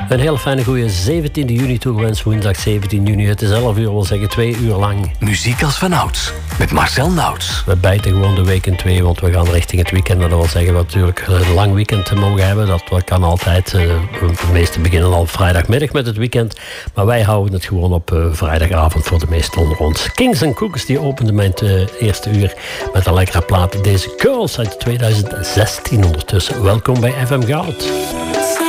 Een hele fijne goede 17 juni toegewenst, woensdag 17 juni. Het is 11 uur, wil zeggen 2 uur lang. Muziek als vanouds, met Marcel Nauts. We bijten gewoon de week in twee, want we gaan richting het weekend. Dat wil zeggen, we natuurlijk een lang weekend mogen hebben. Dat kan altijd. De meesten beginnen al vrijdagmiddag met het weekend. Maar wij houden het gewoon op vrijdagavond voor de meesten onder ons. Kings and Cookers, die opende mijn eerste uur met een lekkere plaat. Deze Girls uit 2016 ondertussen. Welkom bij FM Goud.